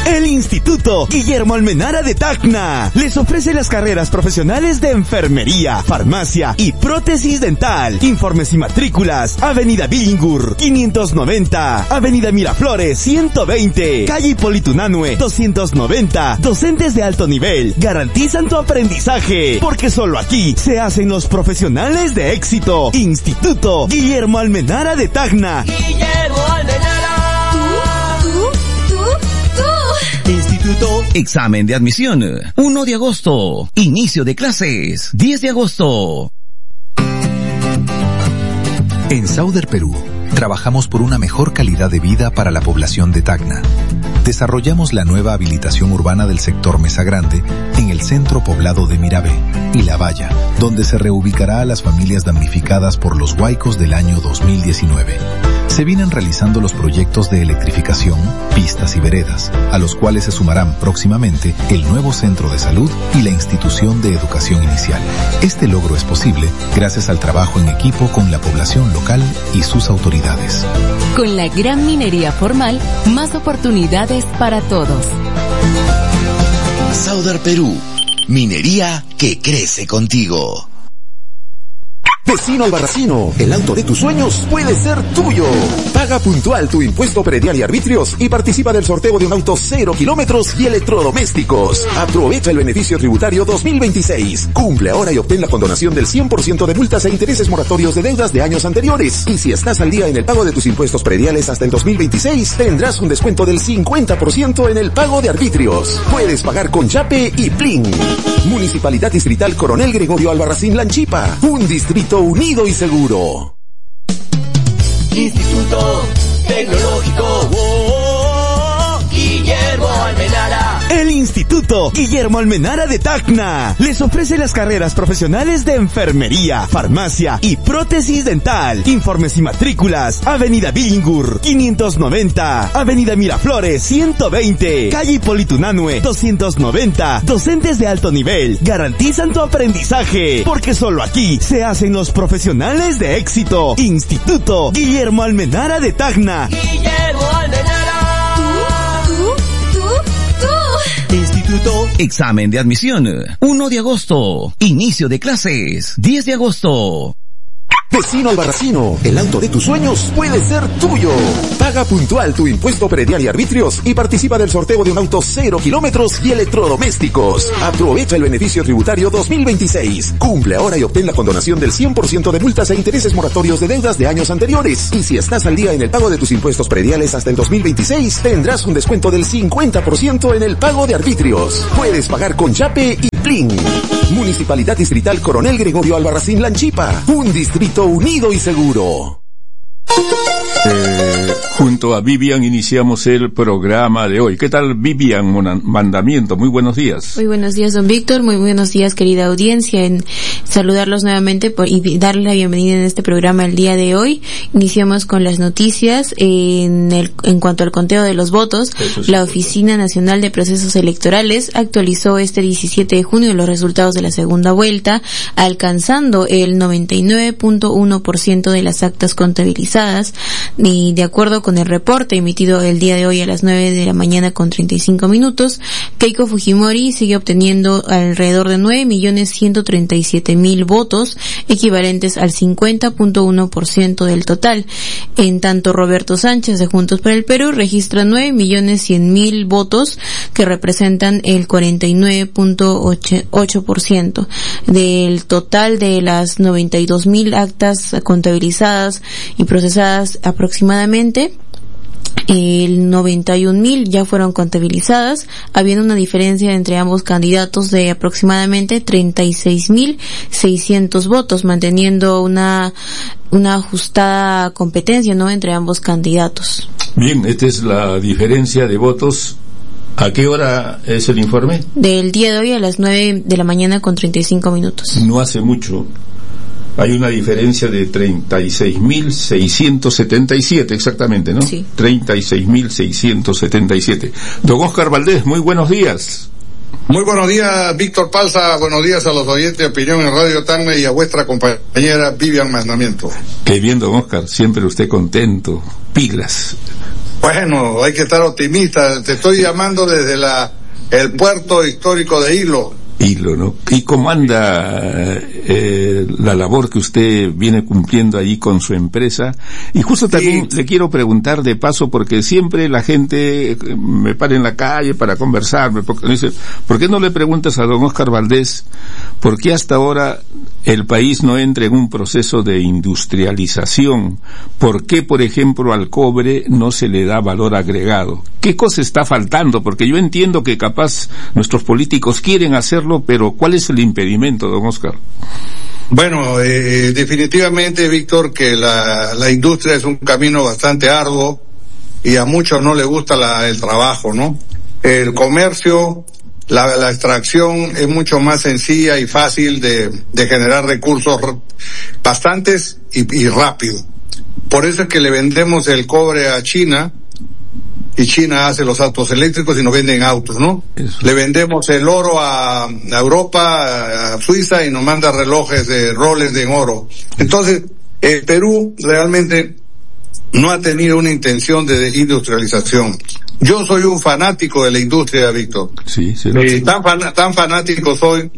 El Instituto Guillermo Almenara de Tacna les ofrece las carreras profesionales de enfermería, farmacia y prótesis dental. Informes y matrículas: Avenida Billingur 590, Avenida Miraflores 120, Calle Hipólito Unanue 290. Docentes de alto nivel garantizan tu aprendizaje, porque solo aquí se hacen los profesionales de éxito. Instituto Guillermo Almenara de Tacna. Guillermo Almenara. Tú. Instituto. Examen de admisión 1 de agosto. Inicio de clases 10 de agosto. En Sauder Perú, trabajamos por una mejor calidad de vida para la población de Tacna. Desarrollamos la nueva habilitación urbana del sector Mesa Grande en el centro poblado de Mirabé y La Valla, donde se reubicará a las familias damnificadas por los huaicos del año 2019. Se vienen realizando los proyectos de electrificación, pistas y veredas, a los cuales se sumarán próximamente el nuevo centro de salud y la institución de educación inicial. Este logro es posible gracias al trabajo en equipo con la población local y sus autoridades. Con la gran minería formal, más oportunidades para todos. Sauder Perú, minería que crece contigo. Vecino Albarracino, el auto de tus sueños puede ser tuyo. Paga puntual tu impuesto predial y arbitrios y participa del sorteo de un auto 0 kilómetros y electrodomésticos. Aprovecha el beneficio tributario 2026. Cumple ahora y obtén la condonación del 100% de multas e intereses moratorios de deudas de años anteriores. Y si estás al día en el pago de tus impuestos prediales hasta el 2026, tendrás un descuento del 50% en el pago de arbitrios. Puedes pagar con Yape y Plin. Municipalidad Distrital Coronel Gregorio Albarracín Lanchipa. Un distrito unido y seguro. Instituto Tecnológico Guillermo Almenara. El Instituto Guillermo Almenara de Tacna les ofrece las carreras profesionales de enfermería, farmacia y prótesis dental. Informes y matrículas: Avenida Billingur 590, Avenida Miraflores 120, Calle Hipólito Unanue 290. Docentes de alto nivel garantizan tu aprendizaje, porque solo aquí se hacen los profesionales de éxito. Instituto Guillermo Almenara de Tacna. Guillermo Almenara. Instituto. Examen de admisión 1 de agosto. Inicio de clases 10 de agosto. Vecino Albarracino, el auto de tus sueños puede ser tuyo. Paga puntual tu impuesto predial y arbitrios y participa del sorteo de un auto 0 kilómetros y electrodomésticos. Aprovecha el beneficio tributario 2026. Cumple ahora y obtén la condonación del 100% de multas e intereses moratorios de deudas de años anteriores. Y si estás al día en el pago de tus impuestos prediales hasta el 2026, tendrás un descuento del 50% en el pago de arbitrios. Puedes pagar con Yape y Plin. Municipalidad Distrital Coronel Gregorio Albarracín Lanchipa. Un distrito unido y seguro. Junto a Vivian iniciamos el programa de hoy. ¿Qué tal, Vivian Mandamiento? Muy buenos días. Muy buenos días, don Víctor. Muy buenos días, querida audiencia. En saludarlos nuevamente y darle la bienvenida en este programa el día de hoy. Iniciamos con las noticias. En cuanto al conteo de los votos, sí. La Oficina Nacional de Procesos Electorales actualizó este 17 de junio los resultados de la segunda vuelta, alcanzando el 99.1% de las actas contabilizadas. Y de acuerdo con el reporte emitido el día de hoy a las 9 de la mañana con 35 minutos, Keiko Fujimori sigue obteniendo alrededor de 9.137.000 votos, equivalentes al 50.1% del total. En tanto, Roberto Sánchez de Juntos por el Perú registra 9.100.000 votos, que representan el 49.8% del total de las 92.000 actas contabilizadas y procesadas aproximadamente. El 91.000 ya fueron contabilizadas, habiendo una diferencia entre ambos candidatos de aproximadamente 36.600 votos, manteniendo una ajustada competencia, ¿no?, entre ambos candidatos. Bien, esta es la diferencia de votos. ¿A qué hora es el informe? Del día de hoy a las 9 de la mañana con 35 minutos. No hace mucho. Hay una diferencia de 36.677 exactamente, ¿no? Sí. 36.677. Don Oscar Valdés, muy buenos días. Muy buenos días, Víctor Palza. Buenos días a los oyentes de Opinión en Radio Tacna y a vuestra compañera Vivian Mandamiento. Qué bien, don Oscar. Siempre usted contento. Pilas. Bueno, hay que estar optimista. Te estoy llamando desde el puerto histórico de Hilo. Hilo, ¿no? ¿Y cómo anda la labor que usted viene cumpliendo ahí con su empresa? Y justo también le quiero preguntar de paso, porque siempre la gente me para en la calle para conversarme, porque me dice, ¿por qué no le preguntas a don Oscar Valdés por qué hasta ahora el país no entra en un proceso de industrialización? ¿Por qué, por ejemplo, al cobre no se le da valor agregado? ¿Qué cosa está faltando? Porque yo entiendo que capaz nuestros políticos quieren hacerlo, pero ¿cuál es el impedimento, don Oscar? Bueno, definitivamente, Víctor, que la industria es un camino bastante arduo y a muchos no les gusta el trabajo, ¿no? El comercio, la extracción es mucho más sencilla y fácil de generar recursos bastantes y rápido. Por eso es que le vendemos el cobre a China, y China hace los autos eléctricos y nos venden autos, ¿no? Eso. Le vendemos el oro a Europa, a Suiza, y nos manda relojes de Rolex de oro. Entonces, Perú realmente no ha tenido una intención de industrialización. Yo soy un fanático de la industria, Víctor. Sí, sí. Tan fanático soy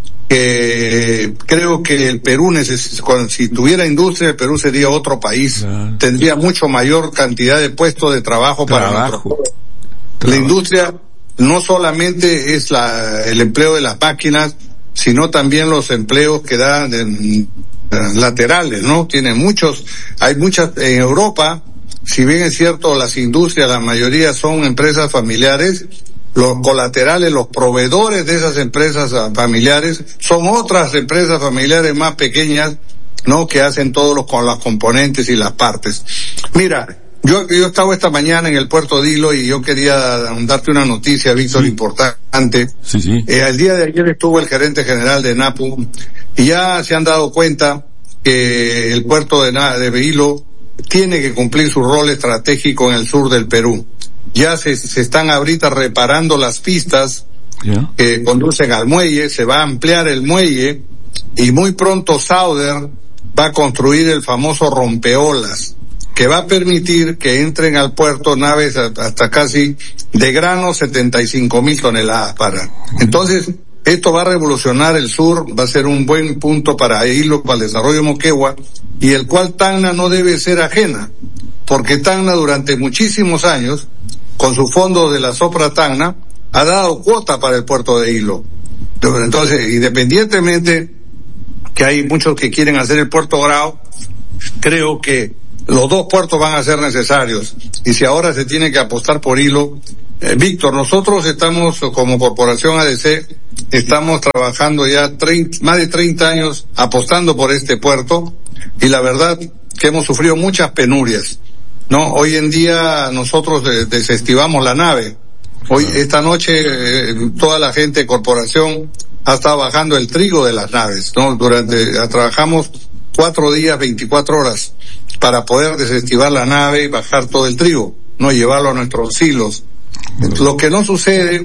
que creo que el Perú si tuviera industria, el Perú sería otro país. Claro. Tendría mucho mayor cantidad de puestos de trabajo para nosotros. La industria no solamente es el empleo de las máquinas, sino también los empleos que dan laterales, ¿no? Hay muchas en Europa. Si bien es cierto, las industrias, la mayoría son empresas familiares, los colaterales, los proveedores de esas empresas familiares son otras empresas familiares más pequeñas, ¿no? Que hacen con las componentes y las partes. Mira, yo estaba esta mañana en el puerto de Hilo y yo quería darte una noticia, Víctor, importante. Sí. El día de ayer estuvo el gerente general de NAPU y ya se han dado cuenta que el puerto de Hilo tiene que cumplir su rol estratégico en el sur del Perú. Ya se están ahorita reparando las pistas que conducen al muelle, se va a ampliar el muelle y muy pronto Sauder va a construir el famoso rompeolas, que va a permitir que entren al puerto naves hasta casi de grano 75,000 toneladas Entonces, esto va a revolucionar el sur, va a ser un buen punto para Hilo, para el desarrollo de Moquegua, y el cual Tacna no debe ser ajena, porque Tacna durante muchísimos años, con su fondo de la Sopra Tacna, ha dado cuota para el puerto de Hilo. Entonces, independientemente que hay muchos que quieren hacer el puerto Grau, creo que los dos puertos van a ser necesarios. Y si ahora se tiene que apostar por Hilo, Víctor, nosotros estamos como Corporación ADC, estamos trabajando ya más de 30 años apostando por este puerto, y la verdad que hemos sufrido muchas penurias, ¿no? Hoy en día nosotros desestimamos la nave. Esta noche toda la gente de Corporación ha estado bajando el trigo de las naves, ¿no? Trabajamos 4 días, 24 horas para poder desestimar la nave y bajar todo el trigo, no llevarlo a nuestros silos. Lo que no sucede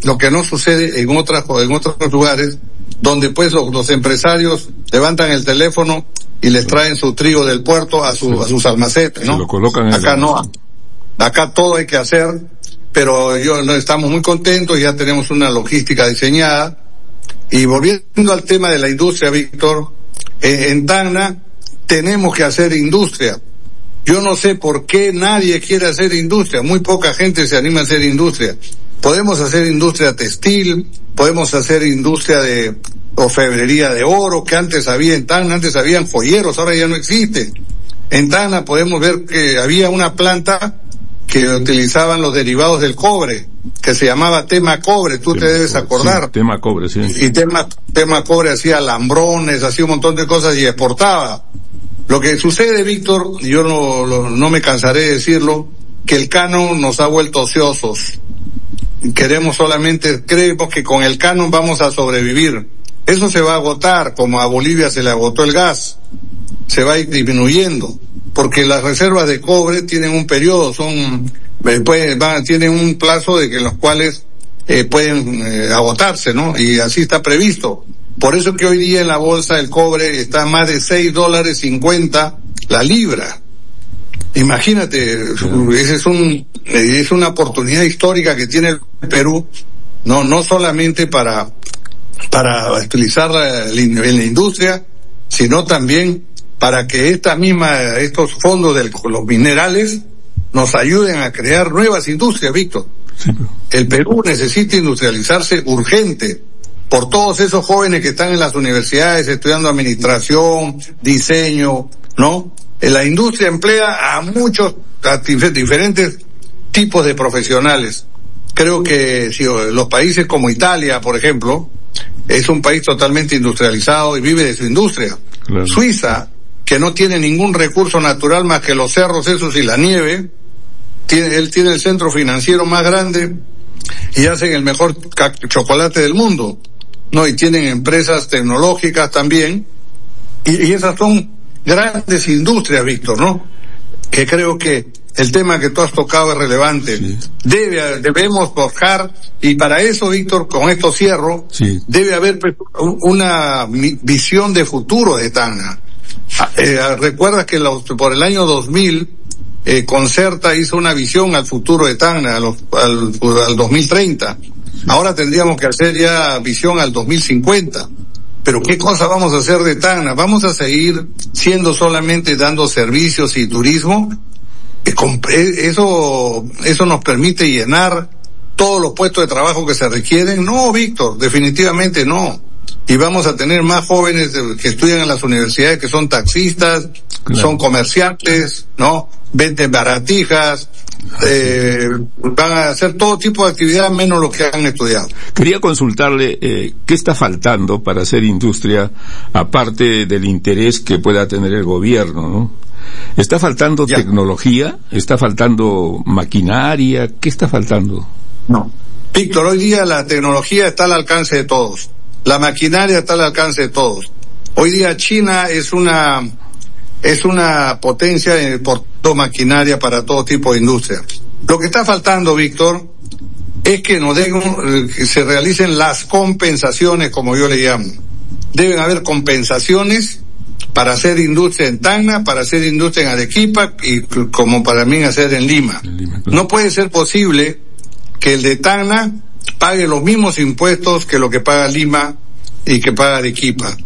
en otros lugares, donde pues los empresarios levantan el teléfono y les traen su trigo del puerto a sus almacenes, ¿no? Lo colocan acá no. Acá todo hay que hacer, pero estamos muy contentos, ya tenemos una logística diseñada. Y volviendo al tema de la industria, Víctor, en Tacna tenemos que hacer industria. Yo no sé por qué nadie quiere hacer industria, muy poca gente se anima a hacer industria. Podemos hacer industria textil, podemos hacer industria de orfebrería de oro, que antes había en Tacna, antes habían joyeros, ahora ya no existe. En Tacna podemos ver que había una planta que utilizaban los derivados del cobre, que se llamaba Tema Cobre, te debes acordar. Sí, Tema Cobre, sí. Y Tema Cobre hacía alambrones, hacía un montón de cosas y exportaba. Lo que sucede, Víctor, yo no me cansaré de decirlo, que el canon nos ha vuelto ociosos. Creemos que con el canon vamos a sobrevivir. Eso se va a agotar, como a Bolivia se le agotó el gas. Se va a ir disminuyendo, porque las reservas de cobre tienen un periodo, tienen un plazo en los cuales pueden agotarse, ¿no? Y así está previsto. Por eso que hoy día en la bolsa el cobre está a más de $6.50 la libra. Imagínate, ese es una oportunidad histórica que tiene el Perú, no solamente para utilizarla en la industria, sino también para que estos fondos de los minerales nos ayuden a crear nuevas industrias, Víctor. Sí. El Perú necesita industrializarse urgente por todos esos jóvenes que están en las universidades estudiando administración, diseño, ¿no? La industria emplea a diferentes tipos de profesionales. Creo que si los países como Italia, por ejemplo, es un país totalmente industrializado y vive de su industria. Claro. Suiza, que no tiene ningún recurso natural más que los cerros esos y la nieve, él tiene el centro financiero más grande y hacen el mejor chocolate del mundo, ¿no? Y tienen empresas tecnológicas también, y esas son grandes industrias, Víctor, ¿no? Que creo que el tema que tú has tocado es relevante. Sí. Debemos forjar, y para eso, Víctor, con esto cierro, sí, debe haber una visión de futuro de Tacna. Recuerdas que por el año 2000, Concerta hizo una visión al futuro de Tacna, al 2030. Ahora tendríamos que hacer ya visión al 2050. Pero ¿qué cosa vamos a hacer de Tacna? ¿Vamos a seguir siendo solamente dando servicios y turismo? ¿Eso nos permite llenar todos los puestos de trabajo que se requieren? No, Víctor, definitivamente no. Y vamos a tener más jóvenes que estudian en las universidades que son taxistas, claro, son comerciantes, ¿no? Venden baratijas, van a hacer todo tipo de actividad menos lo que han estudiado. Quería consultarle qué está faltando para hacer industria, aparte del interés que pueda tener el gobierno, ¿no? ¿Está faltando tecnología? ¿Está faltando maquinaria? ¿Qué está faltando? No. Víctor, hoy día la tecnología está al alcance de todos. La maquinaria está al alcance de todos. Hoy día China es una potencia por toda maquinaria para todo tipo de industria. Lo que está faltando, Víctor, es que que se realicen las compensaciones, como yo le llamo. Deben haber compensaciones para hacer industria en Tacna, para hacer industria en Arequipa y como para mí hacer en Lima. No puede ser posible que el de Tacna pague los mismos impuestos que lo que paga Lima y que paga Arequipa.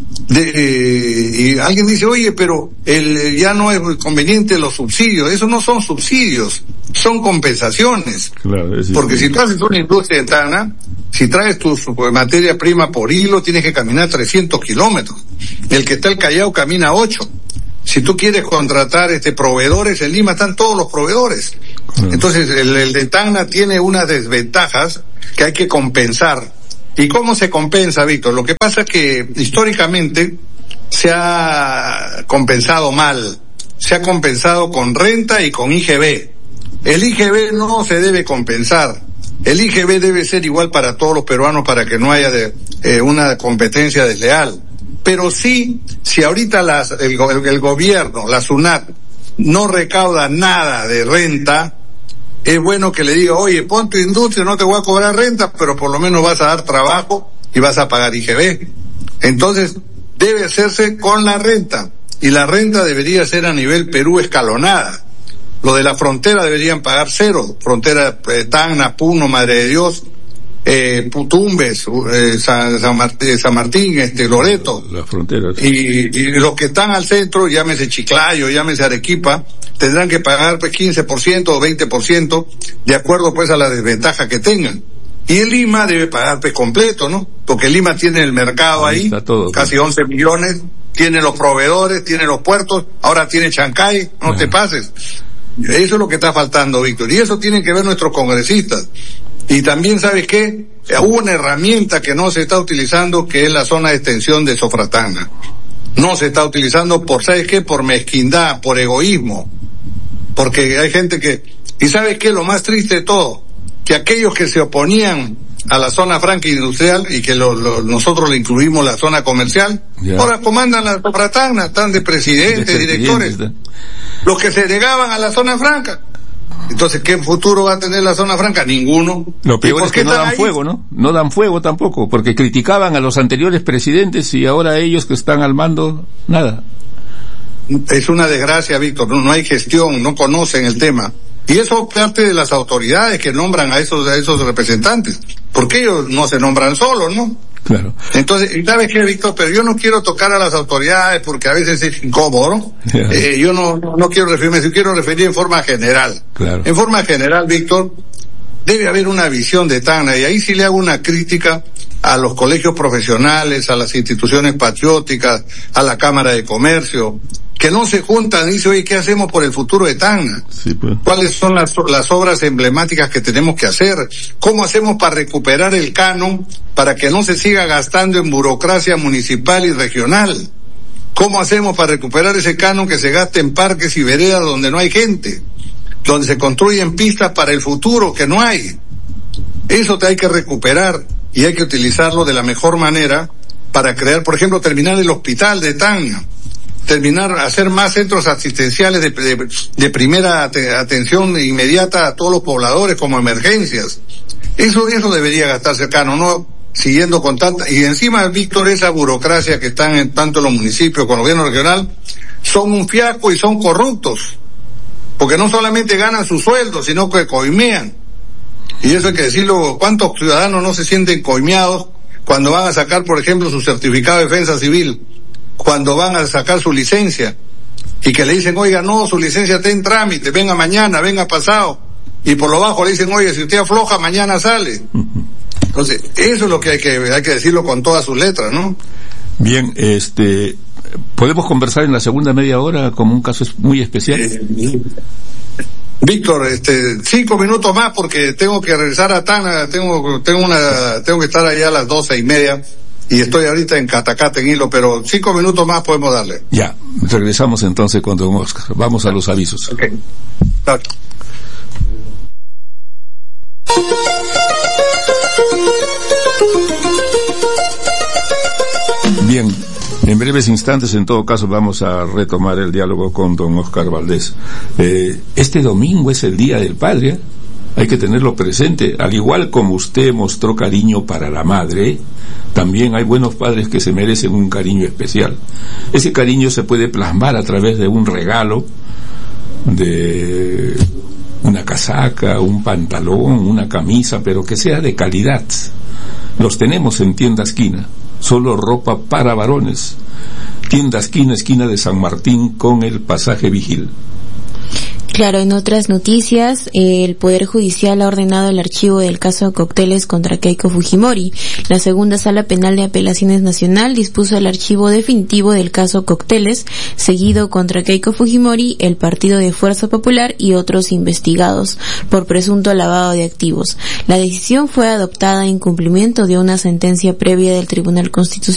Y alguien dice, oye, pero ya no es conveniente los subsidios. Eso no son subsidios, son compensaciones. Claro, porque si tú haces una industria en Tacna, si traes tu materia prima por hilo, tienes que caminar 300 kilómetros. El que está en el Callao camina 8. Si tú quieres contratar proveedores, en Lima están todos los proveedores. Entonces, el de Tacna tiene unas desventajas que hay que compensar. ¿Y cómo se compensa, Víctor? Lo que pasa es que históricamente se ha compensado mal. Se ha compensado con renta y con IGB. El IGB no se debe compensar. El IGB debe ser igual para todos los peruanos para que no haya una competencia desleal. Pero sí, si ahorita el gobierno, la SUNAT, no recauda nada de renta, es bueno que le diga, oye, pon tu industria, no te voy a cobrar renta, pero por lo menos vas a dar trabajo y vas a pagar IGB. Entonces, debe hacerse con la renta. Y la renta debería ser a nivel Perú escalonada. Lo de la frontera deberían pagar 0. Frontera Tacna, Puno, Madre de Dios, Tumbes, San Martín, Loreto. Las fronteras. Y los que están al centro, llámese Chiclayo, llámese Arequipa, tendrán que pagar 15% o 20%, de acuerdo pues a la desventaja que tengan. Y el Lima debe pagar completo, ¿no? Porque Lima tiene el mercado ahí todo, casi 11 millones, tiene los proveedores, tiene los puertos, ahora tiene Chancay, no te pases. Eso es lo que está faltando, Víctor, y eso tienen que ver nuestros congresistas. Y también, ¿sabes qué? Hubo una herramienta que no se está utilizando, que es la zona de extensión de Sofratacna. No se está utilizando ¿sabes qué? Por mezquindad, por egoísmo. Porque hay gente y ¿sabes qué? Lo más triste de todo, que aquellos que se oponían a la zona franca industrial y que nosotros le incluimos la zona comercial, ahora comandan la Sofratacna, están de presidentes, directores. Los que se negaban a la zona franca. Entonces, ¿qué futuro va a tener la zona franca? Ninguno. Lo peor es que no dan fuego, ¿no? No dan fuego tampoco, porque criticaban a los anteriores presidentes y ahora ellos que están al mando, nada. es una desgracia, Víctor, no hay gestión, no conocen el tema. Y eso parte de las autoridades que nombran a esos representantes, porque ellos no se nombran solos, ¿no? Claro. Entonces, ¿sabes qué, Víctor? Pero yo no quiero tocar a las autoridades porque a veces es incómodo, ¿no? Yo no quiero referirme, yo quiero referir en forma general. Claro. En forma general, Víctor, debe haber una visión de Tacna, y ahí sí le hago una crítica a los colegios profesionales, a las instituciones patrióticas, a la Cámara de Comercio, que no se juntan y dicen, oye, ¿qué hacemos por el futuro de Tacna? Sí, pues. ¿Cuáles son las obras emblemáticas que tenemos que hacer? ¿Cómo hacemos para recuperar el canon para que no se siga gastando en burocracia municipal y regional? ¿Cómo hacemos para recuperar ese canon que se gasta en parques y veredas donde no hay gente? Donde se construyen pistas para el futuro que no hay. Eso te hay que recuperar y hay que utilizarlo de la mejor manera para crear, por ejemplo, terminar el hospital de Tacna, hacer más centros asistenciales de primera atención inmediata a todos los pobladores como emergencias. Eso debería gastarse acá, no siguiendo con tanta, y encima, Víctor, esa burocracia que están en tanto los municipios con el gobierno regional, son un fiasco y son corruptos, porque no solamente ganan su sueldo, sino que coimean. Y eso hay que decirlo, ¿cuántos ciudadanos no se sienten coimeados cuando van a sacar, por ejemplo, su certificado de defensa civil? Cuando van a sacar su licencia, y que le dicen, oiga, no, su licencia está en trámite, venga mañana, venga pasado, y por lo bajo le dicen, oye, si usted afloja, mañana sale. Entonces, eso es lo que hay que decirlo con todas sus letras, ¿no? Bien, ¿podemos conversar en la segunda media hora como un caso muy especial? Víctor, 5 minutos más porque tengo que regresar a Tacna, tengo que estar allá a las 12:30. Y estoy ahorita en Catacata, en Hilo, pero 5 minutos más podemos darle. Ya, regresamos entonces con don Oscar. Vamos a los avisos. Okay. Claro. Bien, en breves instantes, en todo caso, vamos a retomar el diálogo con don Oscar Valdés. Este domingo es el Día del Padre, hay que tenerlo presente. Al igual como usted mostró cariño para la madre, también hay buenos padres que se merecen un cariño especial. Ese cariño se puede plasmar a través de un regalo, de una casaca, un pantalón, una camisa, pero que sea de calidad. Los tenemos en Tienda Esquina, solo ropa para varones. Tienda Esquina, esquina de San Martín con el pasaje Vigil. Claro, en otras noticias, el Poder Judicial ha ordenado el archivo del caso de cócteles contra Keiko Fujimori. La segunda Sala Penal de Apelaciones Nacional dispuso el archivo definitivo del caso Cócteles, seguido contra Keiko Fujimori, el Partido de Fuerza Popular y otros investigados por presunto lavado de activos. La decisión fue adoptada en cumplimiento de una sentencia previa del Tribunal Constitucional